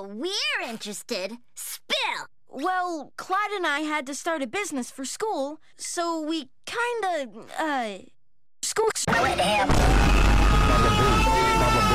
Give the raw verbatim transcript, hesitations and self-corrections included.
Now we're interested. Spill! Well, Clyde and I had to start a business for school, so we kinda, uh...